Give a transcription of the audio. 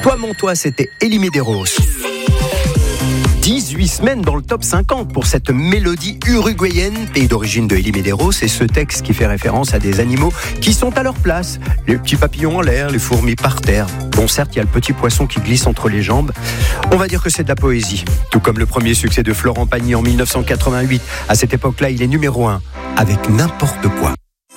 Toi mon toi, c'était Elie Medeiros. 18 semaines dans le top 50 pour cette mélodie uruguayenne, pays d'origine de Elie Medeiros, et ce texte qui fait référence à des animaux qui sont à leur place. Les petits papillons en l'air, les fourmis par terre. Bon, certes, il y a le petit poisson qui glisse entre les jambes. On va dire que c'est de la poésie. Tout comme le premier succès de Florent Pagny en 1988. À cette époque-là, il est numéro 1 avec N'importe quoi.